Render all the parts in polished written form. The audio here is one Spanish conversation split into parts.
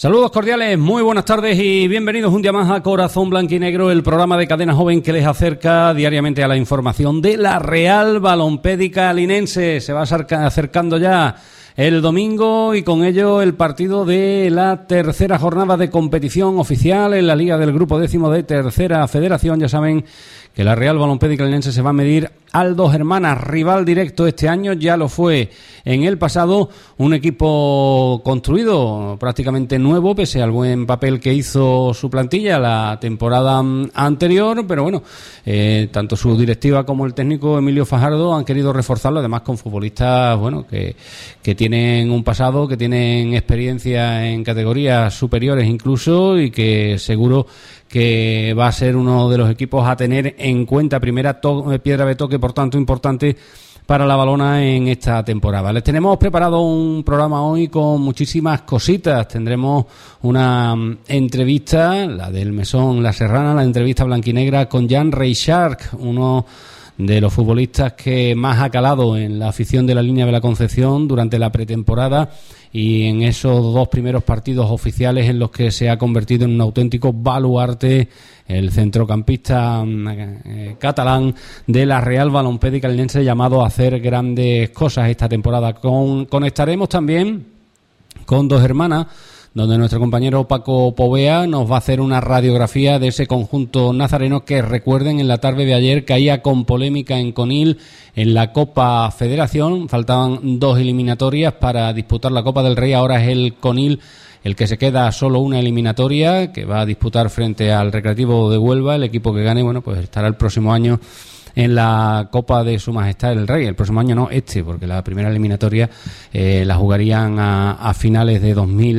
Saludos cordiales, muy buenas tardes y bienvenidos un día más a Corazón Blanquinegro, el programa de Cadena Joven que les acerca diariamente a la información de la Real Balompédica Linense. Se va acercando ya el domingo y con ello el partido de la tercera jornada de competición oficial en la Liga del Grupo 10º de Tercera Federación. Ya saben que la Real Balompédica Linense se va a medir al Dos Hermanas, rival directo este año, ya lo fue en el pasado, un equipo construido prácticamente nuevo, pese al buen papel que hizo su plantilla la temporada anterior, pero bueno, tanto su directiva como el técnico Emilio Fajardo han querido reforzarlo, además con futbolistas bueno que tienen un pasado, que tienen experiencia en categorías superiores incluso, y que seguro que va a ser uno de los equipos a tener en cuenta, primera piedra de toque, por tanto, importante para la Valona en esta temporada. Les tenemos preparado un programa hoy con muchísimas cositas. Tendremos una entrevista, la del Mesón La Serrana, la entrevista blanquinegra con Jan Reixach, uno de los futbolistas que más ha calado en la afición de la Línea de la Concepción durante la pretemporada y en esos dos primeros partidos oficiales en los que se ha convertido en un auténtico baluarte el centrocampista catalán de la Real Balompédica Linense, llamado a hacer grandes cosas esta temporada. Conectaremos también con Dos Hermanas, donde nuestro compañero Paco Povea nos va a hacer una radiografía de ese conjunto nazareno que, recuerden, en la tarde de ayer caía con polémica en Conil en la Copa Federación. Faltaban dos eliminatorias para disputar la Copa del Rey. Ahora es el Conil el que se queda solo una eliminatoria que va a disputar frente al Recreativo de Huelva. El equipo que gane, bueno, pues estará el próximo año en la Copa de Su Majestad el Rey. El próximo año no, porque la primera eliminatoria la jugarían a finales de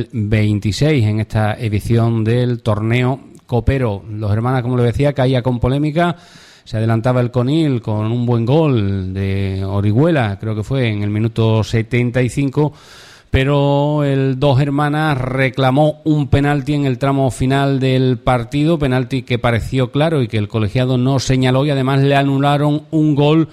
2026 en esta edición del torneo copero. Los Hermanas, como les decía, caía con polémica. Se adelantaba el Conil con un buen gol de Orihuela, creo que fue en el minuto 75, pero el Dos Hermanas reclamó un penalti en el tramo final del partido, penalti que pareció claro y que el colegiado no señaló, y además le anularon un gol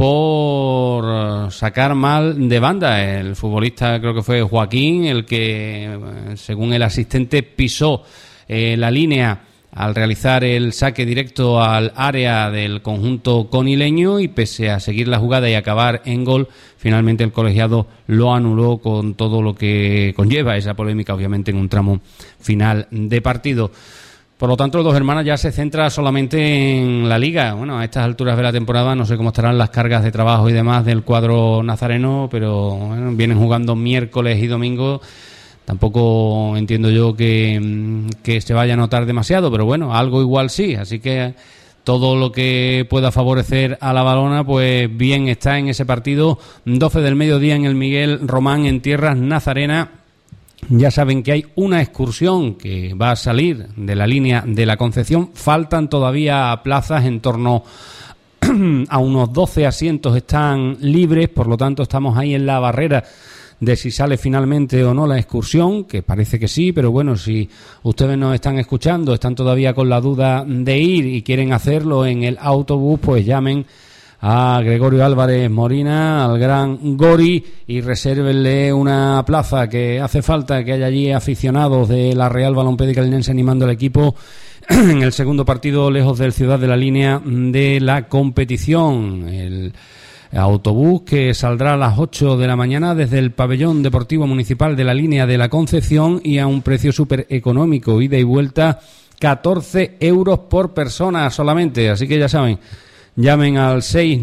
por sacar mal de banda. El futbolista, creo que fue Joaquín, el que, según el asistente, pisó la línea al realizar el saque directo al área del conjunto conileño, y pese a seguir la jugada y acabar en gol, finalmente el colegiado lo anuló, con todo lo que conlleva esa polémica, obviamente, en un tramo final de partido. Por lo tanto, Dos Hermanas ya se centra solamente en la Liga. Bueno, a estas alturas de la temporada no sé cómo estarán las cargas de trabajo y demás del cuadro nazareno, pero bueno, vienen jugando miércoles y domingo. Tampoco entiendo yo que se vaya a notar demasiado, pero bueno, algo igual sí. Así que todo lo que pueda favorecer a la Valona, pues bien está en ese partido. 12 del mediodía en el Miguel Román, en tierras nazarenas. Ya saben que hay una excursión que va a salir de la Línea de la Concepción. Faltan todavía plazas, en torno a unos 12 asientos están libres, por lo tanto estamos ahí en la barrera de si sale finalmente o no la excursión, que parece que sí, pero bueno, si ustedes nos están escuchando, están todavía con la duda de ir y quieren hacerlo en el autobús, pues llamen a Gregorio Álvarez Morina, al gran Gori, y resérvenle una plaza, que hace falta que haya allí aficionados de la Real Balompédica Linense animando al equipo en el segundo partido lejos del Ciudad de la Línea de la competición. El autobús que saldrá a las 8 de la mañana desde el pabellón deportivo municipal de la Línea de la Concepción, y a un precio súper económico, ida y vuelta 14 euros por persona solamente. Así que ya saben, llamen al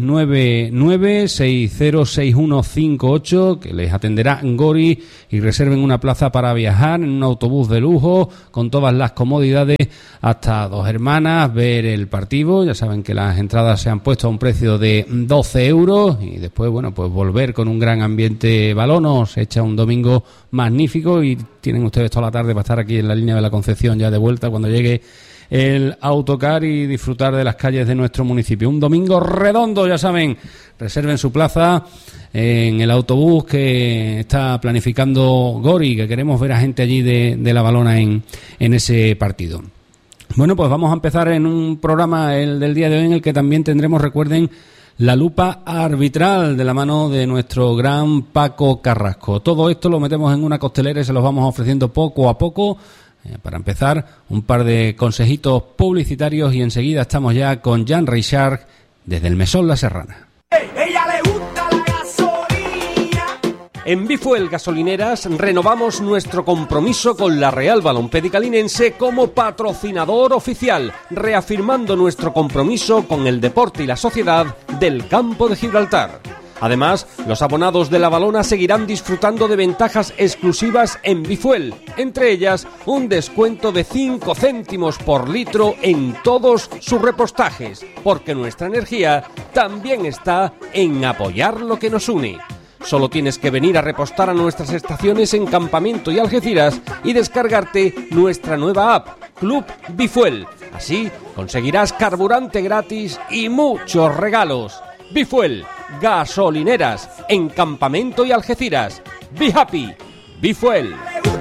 699-606158, que les atenderá Gori, y reserven una plaza para viajar en un autobús de lujo con todas las comodidades hasta Dos Hermanas, ver el partido. Ya saben que las entradas se han puesto a un precio de 12 euros y después, bueno, pues volver con un gran ambiente balono. Se echa un domingo magnífico y tienen ustedes toda la tarde para estar aquí en la Línea de la Concepción, ya de vuelta cuando llegue el autocar, y disfrutar de las calles de nuestro municipio. Un domingo redondo, ya saben. Reserven su plaza en el autobús que está planificando Gori, que queremos ver a gente allí de la Valona en ese partido. Bueno, pues vamos a empezar en un programa, el del día de hoy, en el que también tendremos, recuerden, la lupa arbitral de la mano de nuestro gran Paco Carrasco. Todo esto lo metemos en una costelera y se los vamos ofreciendo poco a poco. Para empezar, un par de consejitos publicitarios y enseguida estamos ya con Jan Reixac desde el Mesón La Serrana. ¡Ella le gusta la gasolina! En Bifuel Gasolineras renovamos nuestro compromiso con la Real Balompédica Linense como patrocinador oficial, reafirmando nuestro compromiso con el deporte y la sociedad del Campo de Gibraltar. Además, los abonados de La Valona seguirán disfrutando de ventajas exclusivas en Bifuel, entre ellas un descuento de 5 céntimos por litro en todos sus repostajes, porque nuestra energía también está en apoyar lo que nos une. Solo tienes que venir a repostar a nuestras estaciones en Campamento y Algeciras y descargarte nuestra nueva app, Club Bifuel. Así conseguirás carburante gratis y muchos regalos. Bifuel, gasolineras en Campamento y Algeciras. Be happy, Bifuel.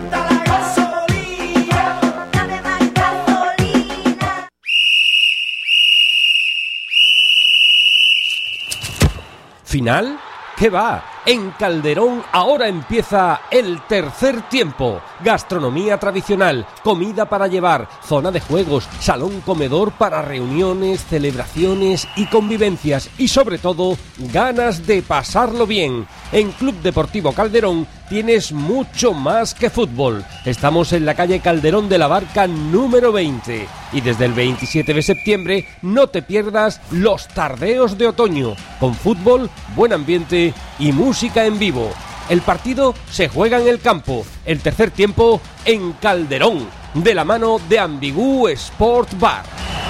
¿Final? ¿Qué va? En Calderón ahora empieza el tercer tiempo. Gastronomía tradicional, comida para llevar, zona de juegos, salón comedor para reuniones, celebraciones y convivencias. Y sobre todo, ganas de pasarlo bien. En Club Deportivo Calderón tienes mucho más que fútbol. Estamos en la calle Calderón de la Barca número 20. Y desde el 27 de septiembre no te pierdas los tardeos de otoño. Con fútbol, buen ambiente y música en vivo. El partido se juega en el campo, el tercer tiempo en Calderón, de la mano de Ambigú Sport Bar.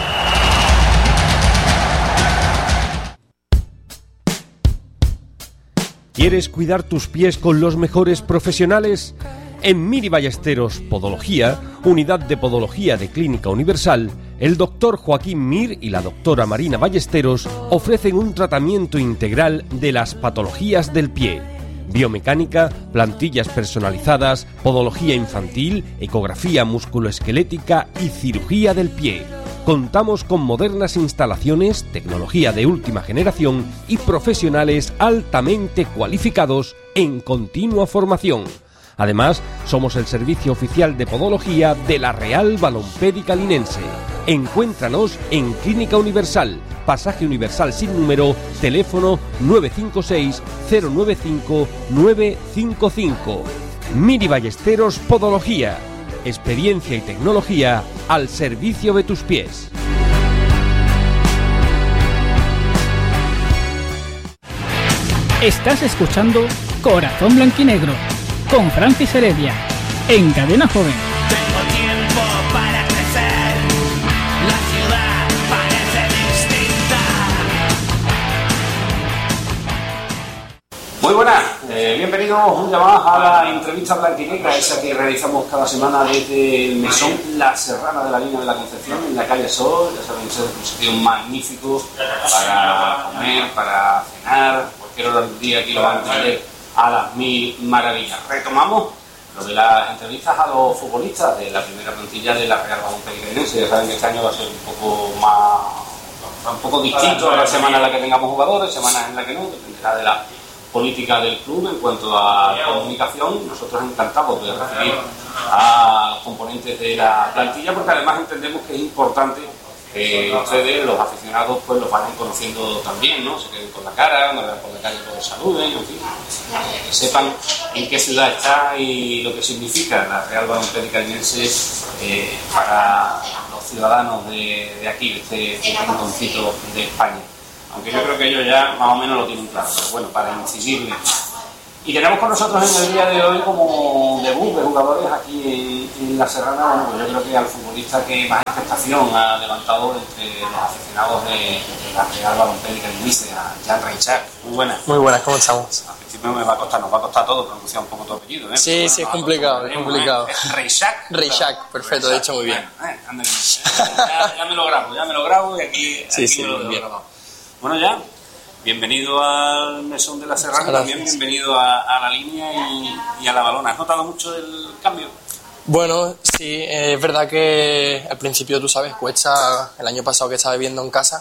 ¿Quieres cuidar tus pies con los mejores profesionales? En Miri Ballesteros Podología, unidad de podología de Clínica Universal, el doctor Joaquín Mir y la doctora Marina Ballesteros ofrecen un tratamiento integral de las patologías del pie. Biomecánica, plantillas personalizadas, podología infantil, ecografía musculoesquelética y cirugía del pie. Contamos con modernas instalaciones, tecnología de última generación y profesionales altamente cualificados en continua formación. Además, somos el servicio oficial de podología de la Real Balompédica Linense. Encuéntranos en Clínica Universal, Pasaje Universal sin número, teléfono 956 095 955. Miri Ballesteros Podología. Experiencia y tecnología al servicio de tus pies. Estás escuchando Corazón Blanquinegro con Francis Heredia en Cadena Joven. Tengo tiempo para crecer, la ciudad parece distinta. Muy buenas, bienvenidos un día más a la entrevista blanquinegra, esa que realizamos cada semana desde el Mesón La Serrana de la Línea de la Concepción, en la calle Sol. Ya saben ustedes, un sitio magnífico para comer, para cenar, cualquier hora del día aquí lo van a entender a las mil maravillas. Retomamos lo de las entrevistas a los futbolistas de la primera plantilla de la Real Balompédica Linense. Ya saben que este año va a ser un poco distinto a la semana en la que tengamos jugadores, semanas en la que no, dependerá de la política del club en cuanto a comunicación. Nosotros encantados de recibir a los componentes de la plantilla, porque además entendemos que es importante que ustedes, los aficionados, pues los vayan conociendo también, ¿no? Se queden con la cara, cuando vayan por la calle todos saluden, en fin, que sepan en qué ciudad está y lo que significa la Real Balompédica Linense para los ciudadanos de aquí, de este rinconcito de España. Aunque yo creo que ellos ya más o menos lo tienen claro, pero bueno, para incidirle. Y tenemos con nosotros en el día de hoy como debut de jugadores aquí en La Serrana. Bueno, pues yo creo que al futbolista que más expectación ha levantado entre los aficionados de la Real Balompédica Linense, a Jan Reixac. Muy buenas. Muy buenas, ¿cómo estamos? Al principio nos va a costar todo pronunciar un poco tu apellido, ¿eh? Sí, sí, es complicado, es complicado. Reixac. Reixac, perfecto, de hecho muy bien. Anda, ya me lo grabo y aquí me lo dejo grabado. Bueno, ya, bienvenido al Mesón de La Serrana, también bienvenido a la línea y a la balona. ¿Has notado mucho el cambio? Bueno, sí, es verdad que al principio, tú sabes, cuesta. El año pasado que estaba viviendo en casa,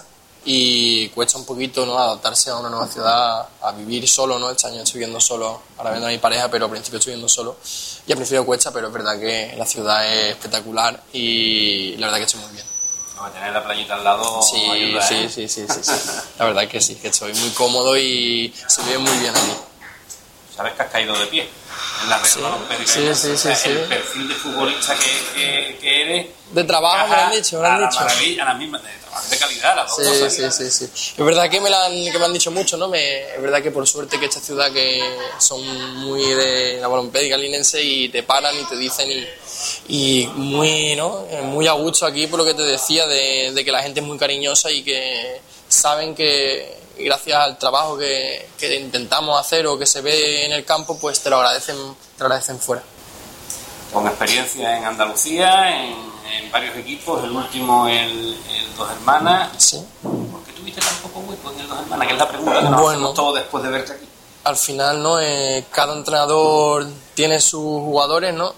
y cuesta un poquito, ¿no?, adaptarse a una nueva ciudad, a vivir solo, ¿no? Este año estoy viviendo solo, ahora viendo a mi pareja, pero al principio estoy viviendo solo y al principio cuesta, pero es verdad que la ciudad es espectacular y la verdad que estoy muy bien. No, tener la playita al lado Sí, ayuda, sí, ¿eh? sí. La verdad que sí, que estoy muy cómodo y se vive muy bien aquí. Sabes que has caído de pie en la red Sí, Balompédica. sí, Inense. sí, O sea, sí, el sí. perfil de futbolista que eres. De trabajo me lo han dicho, me lo a han la dicho. maravilla, a la misma, de trabajo de calidad, las dos cosas. Sí. Es verdad que me han dicho mucho, ¿no? Es verdad que por suerte que esta ciudad que son muy de la Balompédica linense y te paran y te dicen y muy, ¿no?, muy a gusto aquí por lo que te decía de que la gente es muy cariñosa y que saben que gracias al trabajo que intentamos hacer o que se ve en el campo, pues te lo agradecen fuera. Con experiencia en Andalucía, en varios equipos, el último el Dos Hermanas. Sí. ¿Por qué tuviste tan poco hueco en el Dos Hermanas? Que es la pregunta que nos Bueno. hacemos todos después de verte aquí. Al final, ¿no? Cada entrenador tiene sus jugadores, ¿no?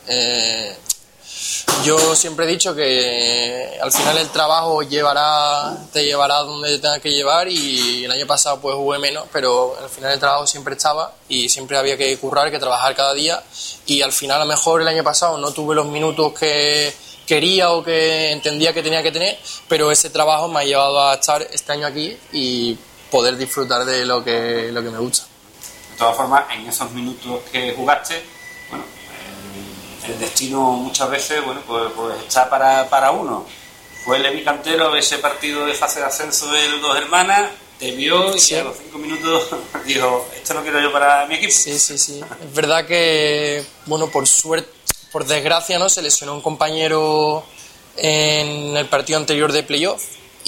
Yo siempre he dicho que al final el trabajo te llevará donde te tenga que llevar y el año pasado pues jugué menos, pero al final el trabajo siempre estaba y siempre había que currar, que trabajar cada día y al final a lo mejor el año pasado no tuve los minutos que quería o que entendía que tenía que tener, pero ese trabajo me ha llevado a estar este año aquí y poder disfrutar de lo que me gusta. De todas formas, en esos minutos que jugaste, bueno, el destino muchas veces, bueno, pues está para uno. Fue Levi Cantero ese partido de fase de ascenso del Dos Hermanas, te vio y Sí. a los 5 minutos dijo, esto lo quiero yo para mi equipo. Sí. Es verdad que, bueno, por desgracia, ¿no?, se lesionó un compañero en el partido anterior de playoff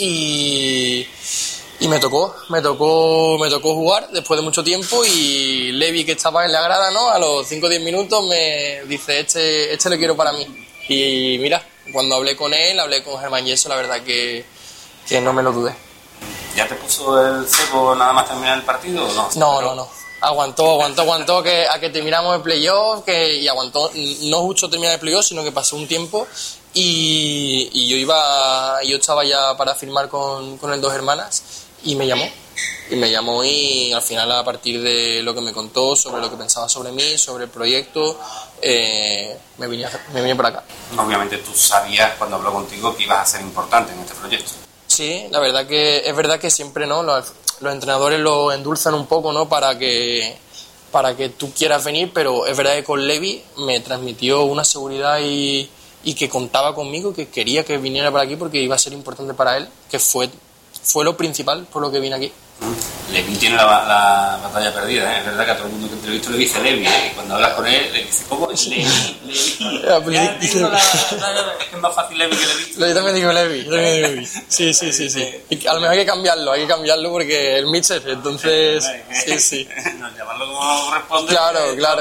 y me tocó jugar después de mucho tiempo y Levi, que estaba en la grada, ¿no?, a los 5 o 10 minutos me dice, este lo quiero para mí. Y mira, cuando hablé con Germán Yeso, la verdad que no me lo dudé. ¿Ya te puso el cebo nada más terminar el partido o no? No. Aguantó que a que terminamos el playoff, y aguantó, no justo terminar el playoff, sino que pasó un tiempo y yo estaba ya para firmar con el Dos Hermanas y me llamó y al final, a partir de lo que me contó sobre lo que pensaba sobre mí, sobre el proyecto, me vine por acá. Obviamente tú sabías cuando habló contigo que ibas a ser importante en este proyecto. Sí, la verdad que es verdad que siempre, ¿no?, los entrenadores lo endulzan un poco, ¿no?, para que tú quieras venir, pero es verdad que con Levi me transmitió una seguridad y que contaba conmigo, que quería que viniera para aquí porque iba a ser importante para él, que fue lo principal por lo que vine aquí. Levi tiene la batalla perdida, ¿eh? Es verdad que a todo el mundo que entrevisto le dice Levi, ¿eh? Y cuando hablas con él le dice, ¿cómo es Levi? Ya, pues, Ya, dice- digo es que es más fácil Levi que Levi. Yo también digo Levi. Sí. Y a lo mejor hay que cambiarlo porque el Mitchell, entonces, sí. No, llamarlo como corresponde. Claro.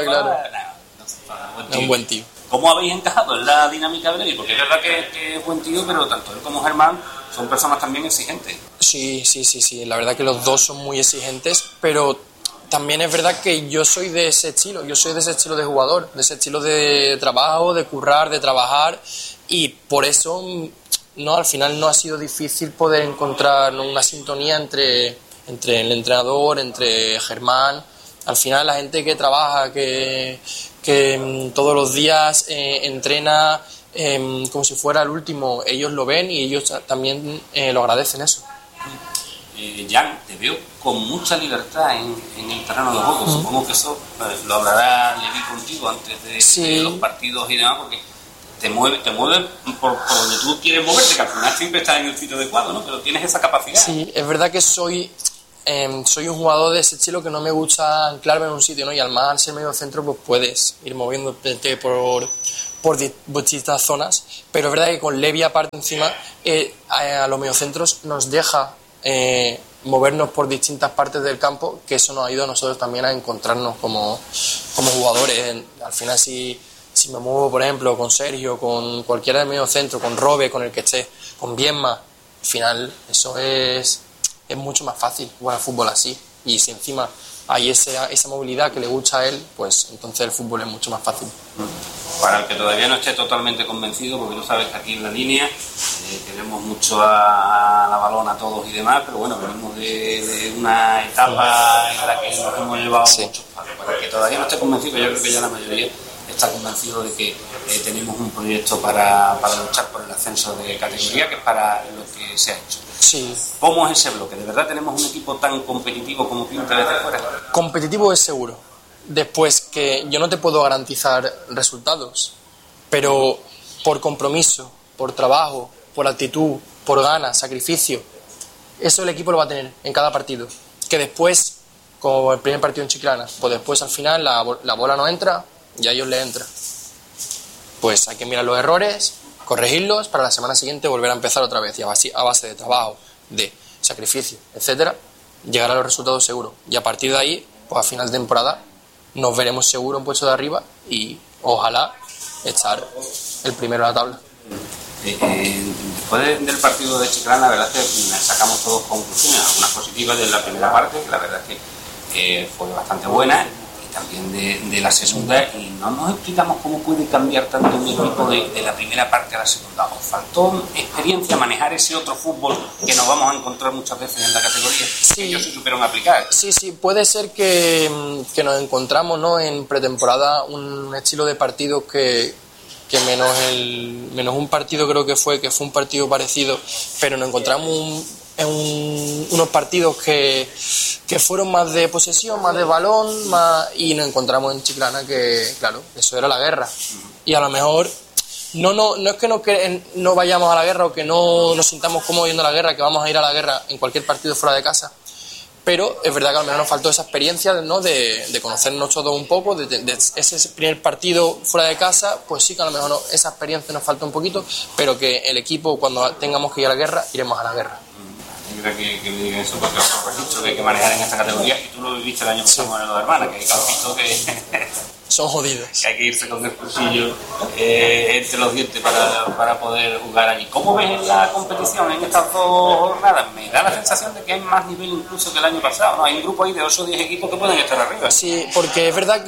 No, Es un buen tío. ¿Cómo habéis encajado en la dinámica de Levi? Porque es verdad que es buen tío, pero tanto él como Germán son personas también exigentes. Sí. La verdad que los dos son muy exigentes, pero también es verdad que yo soy de ese estilo. Yo soy de ese estilo de jugador, de ese estilo de trabajo, de currar, de trabajar. Y por eso, no, al final no ha sido difícil poder encontrar una sintonía entre el entrenador, entre Germán. Al final la gente que trabaja, que todos los días entrena como si fuera el último, ellos lo ven y ellos también lo agradecen eso. Jan, te veo con mucha libertad en el terreno de juego. Supongo que eso lo hablará Levi contigo antes de los partidos y demás, porque te mueve por donde tú quieres moverte, que al final siempre estás en el sitio adecuado, ¿no? Pero tienes esa capacidad. Sí, es verdad que soy un jugador de ese estilo que no me gusta anclarme en un sitio, ¿no? Y al ser medio centro, pues puedes ir moviéndote por distintas zonas, pero es verdad que con Levi aparte encima a los mediocentros nos deja movernos por distintas partes del campo, que eso nos ayuda a nosotros también a encontrarnos como jugadores. Al final si me muevo, por ejemplo, con Sergio, con cualquiera del mediocentro, con Robe, con el que esté, con Bienma, al final eso es mucho más fácil jugar al fútbol así, y si encima hay esa movilidad que le gusta a él, pues entonces el fútbol es mucho más fácil. Para el que todavía no esté totalmente convencido, porque tú sabes que aquí en la línea queremos mucho a la Balona a todos y demás, pero bueno, venimos de una etapa en la que nos hemos llevado muchos palos. Para que todavía no esté convencido, yo creo que ya la mayoría está convencido de que tenemos un proyecto para luchar por el ascenso de categoría, que es para lo que se ha hecho. Sí. ¿Cómo es ese bloque? ¿De verdad tenemos un equipo tan competitivo como pinta desde fuera? Competitivo es seguro. Después, que yo no te puedo garantizar resultados, pero por compromiso, por trabajo, por actitud, por ganas, sacrificio, eso el equipo lo va a tener en cada partido. Que después, como el primer partido en Chiclana, pues después al final la bola no entra y a ellos les entra. Pues hay que mirar los errores, corregirlos para la semana siguiente volver a empezar otra vez, y a base de trabajo, de sacrificio, etcétera, llegar a los resultados seguros. Y a partir de ahí, pues a final de temporada nos veremos seguro en puesto de arriba y ojalá echar el primero a la tabla. Después del partido de Chiclana, la verdad es que sacamos todos conclusiones, algunas positivas de la primera parte, que la verdad es que fue bastante buena, y también de la segunda, y no nos explicamos cómo puede cambiar tanto un equipo de la primera parte a la segunda. ¿Os faltó experiencia manejar ese otro fútbol que nos vamos a encontrar muchas veces en la categoría? Sí. Que ellos se supieron aplicar. Sí, puede ser que nos encontramos, ¿no?, en pretemporada un estilo de partido que menos un partido creo que fue un partido parecido, pero nos encontramos unos partidos que fueron más de posesión, más de balón, y nos encontramos en Chiclana que, claro, eso era la guerra. Y a lo mejor no es que no vayamos a la guerra o que no nos sintamos cómodos yendo a la guerra, que vamos a ir a la guerra en cualquier partido fuera de casa, pero es verdad que a lo mejor nos faltó esa experiencia, ¿no?, de conocernos todos un poco, de ese primer partido fuera de casa. Pues sí que a lo mejor esa experiencia nos falta un poquito, pero que el equipo, cuando tengamos que ir a la guerra, iremos a la guerra. Yo creo que me digan eso, porque es un registro que hay que manejar en esta categoría, y tú lo viviste el año pasado en los hermanos, que hay campitos que son jodidos, que hay que irse con el cuchillo entre los dientes para poder jugar allí. ¿Cómo ves la competición en estas dos jornadas? Me da la sensación de que hay más nivel incluso que el año pasado, ¿no? Hay un grupo ahí de 8 o 10 equipos que pueden estar arriba. Sí, porque es verdad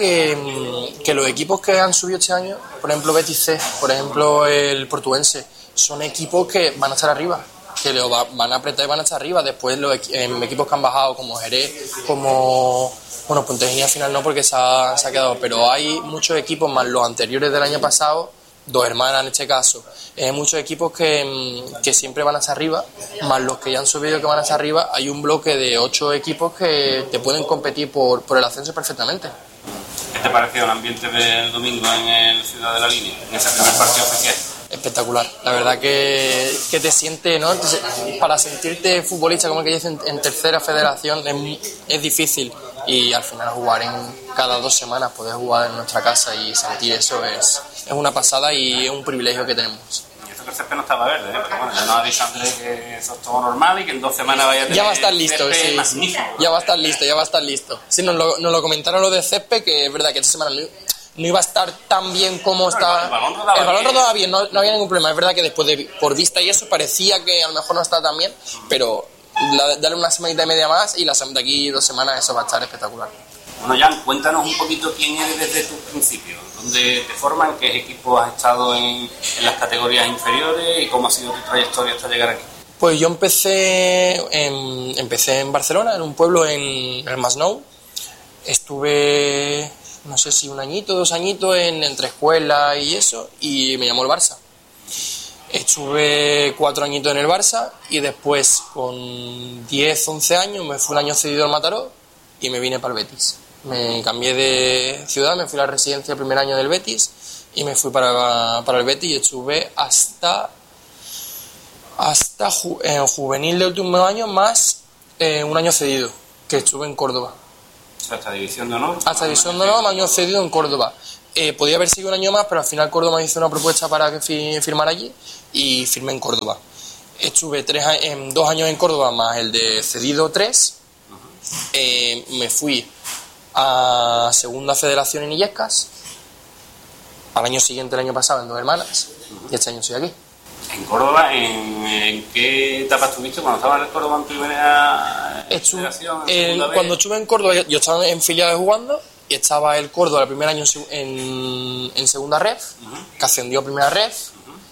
que los equipos que han subido este año, por ejemplo Betis C, por ejemplo el Portuense, son equipos que van a estar arriba, que lo van a apretar y van a estar arriba. Después los equipos que han bajado, como Jerez, como... Bueno, Pontevedra al final no, porque se ha quedado, pero hay muchos equipos más los anteriores del año pasado, dos hermanas en este caso, muchos equipos que siempre van hacia arriba, más los que ya han subido que van hacia arriba. Hay un bloque de 8 equipos que te pueden competir por el ascenso perfectamente. ¿Qué te pareció el ambiente del domingo en el Ciudad de la Línea, en ese primer partido oficial? Espectacular, la verdad que te sientes, ¿no? Para sentirte futbolista, como que dicen, en tercera federación es difícil, y al final jugar cada 2 semanas, poder jugar en nuestra casa y sentir eso es una pasada y es un privilegio que tenemos. Y eso que el césped no estaba verde, pero bueno, ya nos ha dicho Andrés que eso es todo normal y que en 2 semanas vaya a tener... Ya va a estar listo, sí. Magnífico. Ya va a estar listo. Sí, nos lo comentaron lo del césped, que es verdad que esta semana no iba a estar tan bien como está. El balón rodaba bien, no había ningún problema. Es verdad que después por vista y eso parecía que a lo mejor no estaba tan bien, pero darle una semanita y media más y de aquí 2 semanas eso va a estar espectacular. Bueno, Jan, cuéntanos un poquito quién eres desde tus principios, dónde te forman, qué equipos has estado en las categorías inferiores y cómo ha sido tu trayectoria hasta llegar aquí. Pues yo empecé en Barcelona, en un pueblo en el Masnou. Estuve, no sé si 1 añito, 2 añitos entre escuela y eso, y me llamó el Barça. Estuve 4 añitos en el Barça y después con 10, 11 años me fui un año cedido al Mataró y me vine para el Betis. Me cambié de ciudad, me fui a la residencia el primer año del Betis y me fui para el Betis y estuve hasta juvenil de último año más 1 año cedido, que estuve en Córdoba. Hasta División de Honor. Hasta División de Honor, un año cedido en Córdoba. Podía haber seguido 1 año más, pero al final Córdoba me hizo una propuesta para que firmara allí y firmé en Córdoba. Estuve 2 años en Córdoba más el de cedido 3. Me fui a Segunda Federación en Illescas. Al año siguiente, el año pasado, en 2 hermanas. Y este año estoy aquí. ¿En Córdoba? ¿En qué etapa estuviste cuando estabas en el Córdoba en primera federación? Cuando estuve en Córdoba, yo estaba en filiales jugando y estaba el Córdoba el primer año en segunda ref, que ascendió a primera ref.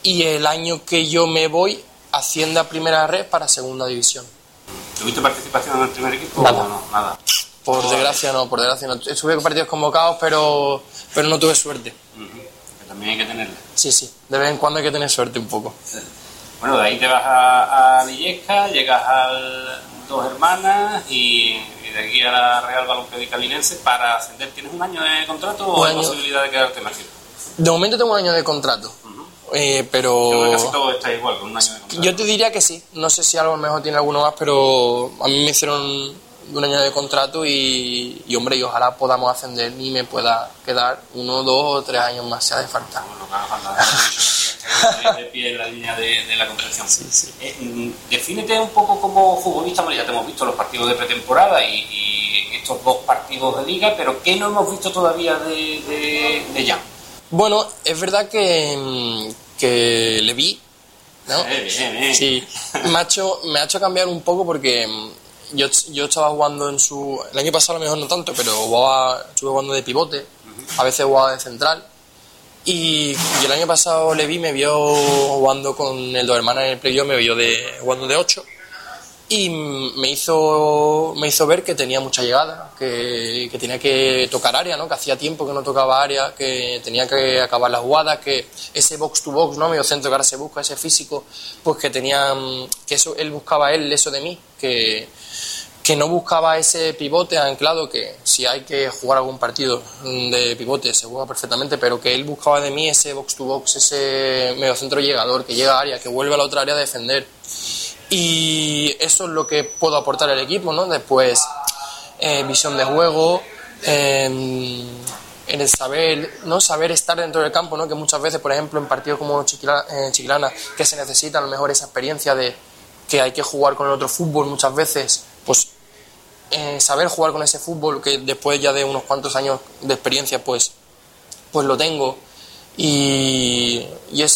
y el año que yo me voy asciende a primera red para segunda división. ¿Tuviste participación en el primer equipo? Nada. O no? Nada. Por desgracia no. Estuve con partidos convocados, pero no tuve suerte. Que también hay que tenerla. Sí, de vez en cuando hay que tener suerte un poco. Bueno, de ahí te vas a Lillesca, llegas al Dos Hermanas y de aquí a la Real Balompédica Linense para ascender. ¿Tienes un año de contrato o hay posibilidad de quedarte en la ciudad? De momento tengo un año de contrato, pero... Yo creo que casi todo está igual, con un año de contrato. Yo te diría que sí. No sé si a lo mejor tiene alguno más, pero a mí me hicieron un año de contrato y hombre, y ojalá podamos ascender y me pueda quedar 1, 2 o 3 años más si hace falta. Bueno, lo que haga falta, de pie en la línea de la competición. Sí. Defínete un poco como futbolista, bueno, ya te hemos visto los partidos de pretemporada y estos 2 partidos de liga, pero ¿qué no hemos visto todavía de Jan? Bueno, es verdad que le vi, ¿no? Bien. Sí, me ha hecho cambiar un poco porque yo estaba jugando el año pasado a lo mejor no tanto, pero estuve jugando de pivote, a veces jugaba de central. Y el año pasado Levi me vio jugando con el Dos Hermanas en el playoff, me vio jugando de 8 y me hizo ver que tenía mucha llegada, que tenía que tocar área, ¿no? Que hacía tiempo que no tocaba área, que tenía que acabar las jugadas, que ese box to box, ¿no? Medio centro que ahora se busca, ese físico, pues que tenía, que eso él buscaba eso de mí, que no buscaba ese pivote anclado, que si hay que jugar algún partido de pivote se juega perfectamente, pero que él buscaba de mí ese box to box, ese mediocentro llegador, que llega a área, que vuelve a la otra área a defender. Y eso es lo que puedo aportar al equipo, ¿no? Después, visión de juego, en el saber estar dentro del campo, ¿no? Que muchas veces, por ejemplo, en partidos como Chiclana, que se necesita a lo mejor esa experiencia de que hay que jugar con el otro fútbol muchas veces, pues saber jugar con ese fútbol que después ya de unos cuantos años de experiencia pues lo tengo y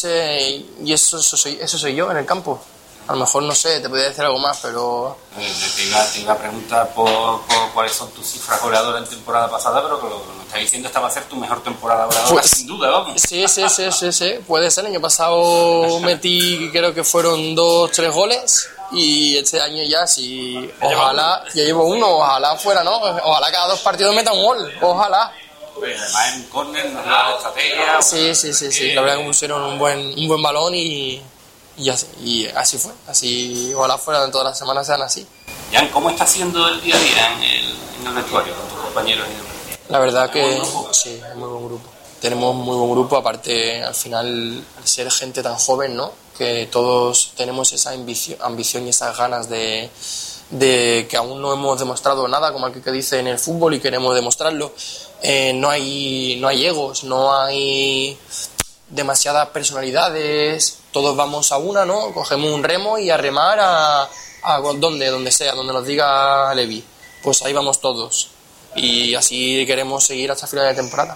eso soy yo en el campo. A lo mejor no sé, te podría decir algo más, pero te iba a preguntar por cuáles son tus cifras goleadoras en temporada pasada, pero que lo que me estás diciendo, esta va a ser tu mejor temporada goleadora, pues, sin duda, vamos. Sí, puede ser. El año pasado metí, creo que fueron 2, 3 goles. Y este año ya, si ojalá, ya llevo 1, ojalá fuera, ¿no? Ojalá cada 2 partidos meta un gol, ojalá. Además en córner nos da estrategia. Sí, la verdad que pusieron un buen balón y así fue, así ojalá fuera, todas las semanas sean así. Jan, ¿cómo está siendo el día a día en el vestuario con tus compañeros? La verdad que sí, es muy buen grupo. Tenemos muy buen grupo, aparte al final al ser gente tan joven, ¿no? Que todos tenemos esa ambición y esas ganas de que aún no hemos demostrado nada, como aquel que dice en el fútbol, y queremos demostrarlo. No hay egos, no hay demasiadas personalidades, todos vamos a una, ¿no? Cogemos un remo y a remar a donde sea, donde nos diga Levi. Pues ahí vamos todos. Y así queremos seguir hasta final de temporada.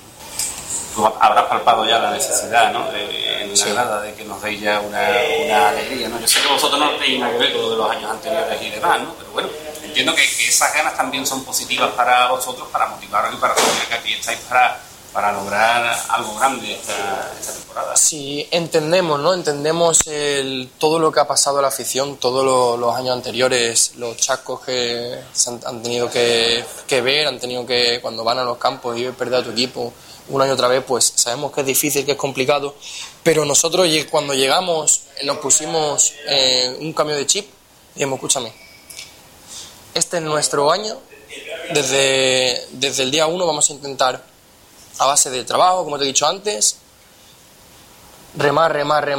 Tú habrás palpado ya la necesidad, ¿no? En la grada de que nos deis ya una alegría, ¿no? Yo sé que vosotros no tenéis nada que ver con lo de los años anteriores y demás, ¿no? Pero bueno, entiendo que esas ganas también son positivas para vosotros, para motivaros y para saber que aquí estáis para lograr algo grande esta temporada. Sí, entendemos, ¿no? Entendemos todo lo que ha pasado a la afición, todos los años anteriores, los chascos que se han tenido que ver, han tenido que, cuando van a los campos y perder a tu equipo una y otra vez, pues sabemos que es difícil, que es complicado, pero nosotros cuando llegamos nos pusimos un cambio de chip y dijimos, escúchame, este es nuestro año, desde el día 1 vamos a intentar, a base de trabajo, como te he dicho antes, remar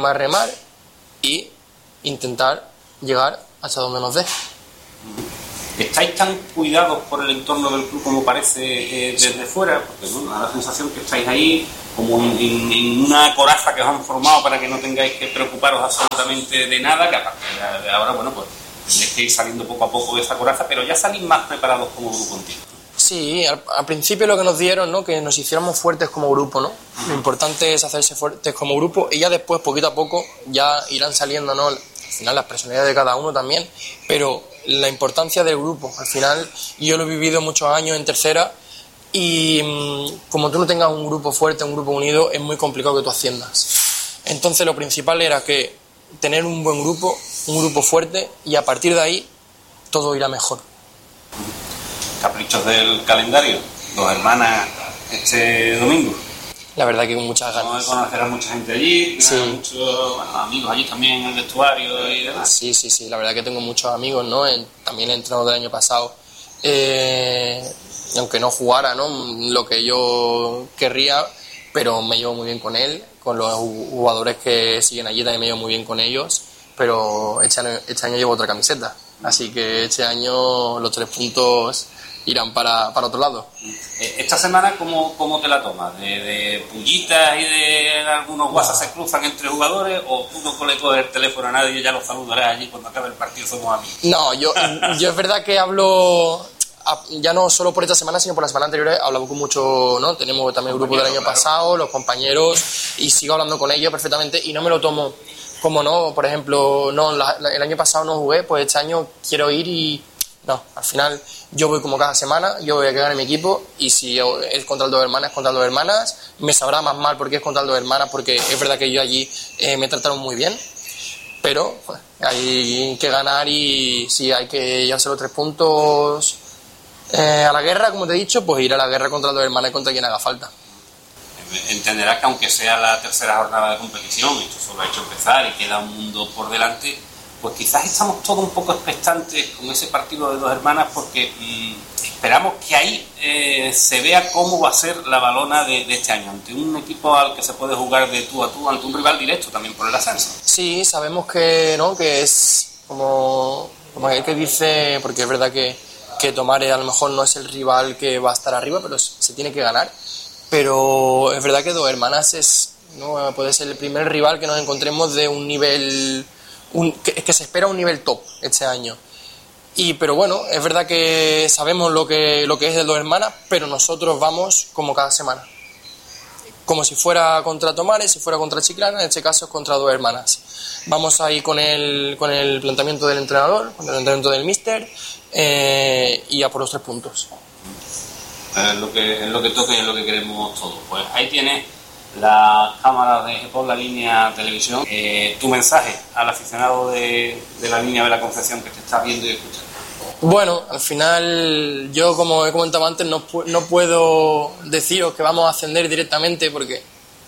y intentar llegar hasta donde nos dé. ¿Estáis tan cuidados por el entorno del club como parece desde fuera? Porque bueno, da la sensación que estáis ahí como en una coraza que os han formado para que no tengáis que preocuparos absolutamente de nada, que aparte de ahora, bueno, pues tendréis que ir saliendo poco a poco de esa coraza, pero ya salís más preparados como grupo, entiendo. Sí, al principio lo que nos dieron, ¿no? Que nos hiciéramos fuertes como grupo, ¿no? Lo importante es hacerse fuertes como grupo y ya después, poquito a poco, ya irán saliendo, ¿no? Al final las personalidades de cada uno también, pero la importancia del grupo. Al final yo lo he vivido muchos años en tercera y como tú no tengas un grupo fuerte, un grupo unido, es muy complicado que tú asciendas. Entonces lo principal era que tener un buen grupo, un grupo fuerte, y a partir de ahí todo irá mejor. Caprichos del calendario, 2 hermanas este domingo. La verdad que con muchas Vamos a ganas. conocer a mucha gente allí, Sí. muchos amigos allí también en el vestuario y demás. Sí, la verdad que tengo muchos amigos, ¿no? También el entrenador del año pasado, aunque no jugara, ¿no?, lo que yo querría, pero me llevo muy bien con él, con los jugadores que siguen allí también me llevo muy bien con ellos, pero este año llevo otra camiseta, así que este año los 3 puntos irán para otro lado. Esta semana, ¿cómo te la tomas? ¿De pullitas y de algunos WhatsApp se cruzan entre jugadores, o tú no le coges el teléfono a nadie y ya los saludarás allí cuando acabe el partido, somos amigos? No, yo es verdad que hablo, ya no solo por esta semana, sino por la semana anterior, hablamos con mucho, ¿no? Tenemos también el grupo del año pasado, los compañeros, y sigo hablando con ellos perfectamente, y no me lo tomo como, no, por ejemplo, no, el año pasado no jugué, pues este año quiero ir y... No, al final yo voy como cada semana, yo voy a quedar en mi equipo, y si es contra el 2 hermanas, es contra el 2 hermanas, me sabrá más mal porque es contra el 2 hermanas, porque es verdad que yo allí me trataron muy bien, pero pues, hay que ganar, y si hay que llevarse los 3 puntos a la guerra, como te he dicho, pues ir a la guerra contra el 2 hermanas y contra quien haga falta. Entenderás que aunque sea la tercera jornada de competición, esto solo ha hecho empezar y queda un mundo por delante, pues quizás estamos todos un poco expectantes con ese partido de 2 hermanas, porque esperamos que ahí se vea cómo va a ser la balona de este año, ante un equipo al que se puede jugar de tú a tú, ante un rival directo también por el ascenso. Sí, sabemos que no, que es como aquel que dice, porque es verdad que Tomares a lo mejor no es el rival que va a estar arriba, pero se tiene que ganar. Pero es verdad que 2 hermanas no puede ser el primer rival que nos encontremos de un nivel, que se espera un nivel top este año. Pero bueno, es verdad que sabemos lo que es el 2 hermanas, pero nosotros vamos como cada semana. Como si fuera contra Tomares, si fuera contra Chiclana, en este caso es contra 2 hermanas. Vamos ahí con el planteamiento del entrenador, con el planteamiento del míster, y a por los 3 puntos. Es lo que toca y es lo que queremos todos. Pues ahí tienes las cámaras de por la línea televisión. Tu mensaje al aficionado de la línea de la Concepción que te está viendo y escuchando. Bueno, al final yo, como he comentado antes, no puedo deciros que vamos a ascender directamente, porque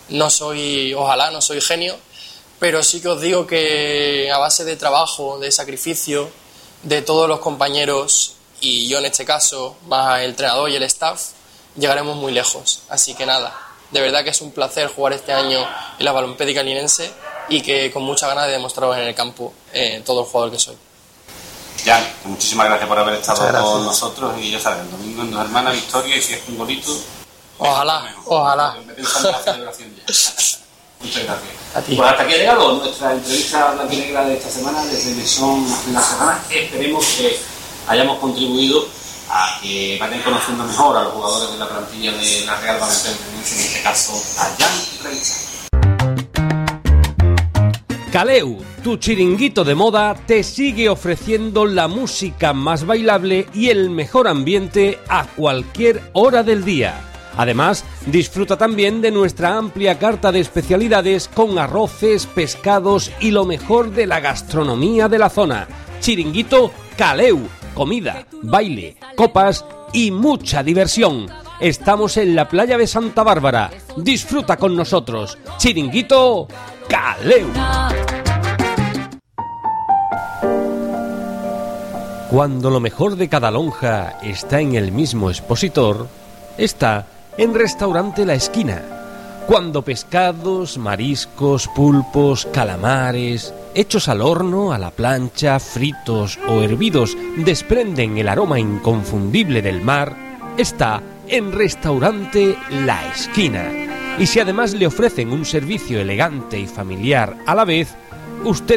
ojalá no soy genio, pero sí que os digo que a base de trabajo, de sacrificio de todos los compañeros, y yo en este caso, más el entrenador y el staff, llegaremos muy lejos. Así que nada, de verdad que es un placer jugar este año en la Balompédica linense, y que con muchas ganas de demostraros en el campo todo el jugador que soy. Jan, muchísimas gracias por haber estado con nosotros, y ya sabes, el domingo en 2 hermanas, victoria, y si es un golito... Ojalá. Me pensando en la celebración ya. Muchas gracias. A ti. Pues hasta aquí ha llegado nuestra entrevista blanquinegra de esta semana desde Mesón La Serrana. Esperemos que hayamos contribuido a que vayan conociendo mejor a los jugadores de la plantilla de la Real Valenciana, en este caso a Jan Reitza. Caleu, tu chiringuito de moda, te sigue ofreciendo la música más bailable y el mejor ambiente a cualquier hora del día. Además, disfruta también de nuestra amplia carta de especialidades con arroces, pescados y lo mejor de la gastronomía de la zona. Chiringuito Caleu, comida, baile, copas y mucha diversión. Estamos en la playa de Santa Bárbara. Disfruta con nosotros. Chiringuito Caleu. Cuando lo mejor de cada lonja está en el mismo expositor, está en Restaurante La Esquina. Cuando pescados, mariscos, pulpos, calamares, hechos al horno, a la plancha, fritos o hervidos, desprenden el aroma inconfundible del mar, está en Restaurante La Esquina. Y si además le ofrecen un servicio elegante y familiar a la vez, usted